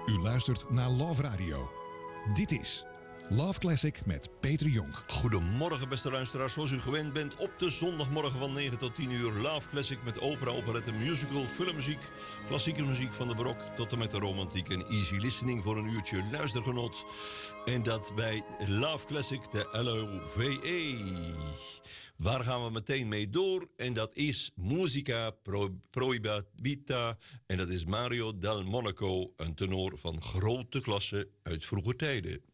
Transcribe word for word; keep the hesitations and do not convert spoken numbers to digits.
U luistert naar Love Radio. Dit is Love Classic met Peter Jonk. Goedemorgen beste luisteraars, zoals u gewend bent op de zondagmorgen van negen tot tien uur Love Classic met opera, operette, musical, filmmuziek, klassieke muziek van de barok tot en met de romantiek en easy listening voor een uurtje luistergenot. En dat bij Love Classic, de L O V E. Waar gaan we meteen mee door? En dat is Musica Pro- Proibita. En dat is Mario del Monaco, een tenor van grote klasse uit vroeger tijden.